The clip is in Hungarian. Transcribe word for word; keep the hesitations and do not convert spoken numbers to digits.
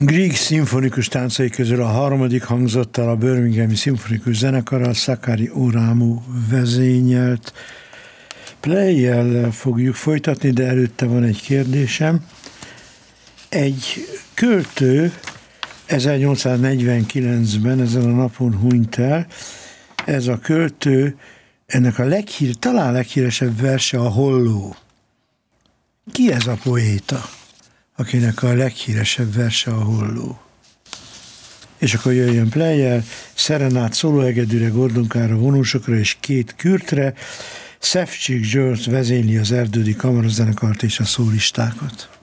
Grieg szimfonikus táncai közül a harmadik hangzott el a Birminghami Szimfonikus Zenekarral, Sakari Oramu vezényelt. Play-jel fogjuk folytatni, de előtte van egy kérdésem. Egy költő ezernyolcszáznegyvenkilencben ezen a napon hunyt el. Ez a költő, ennek a leghír, talán leghíresebb verse a Holló. Ki ez a poéta, akinek a leghíresebb verse a Holló? És akkor jöjjön Play-jel, Szerenát szólóegedűre, gordonkára, vonósokra és két kürtre. Szefcsik George vezényli az Erdődi Kamarazenekart és a szólistákat.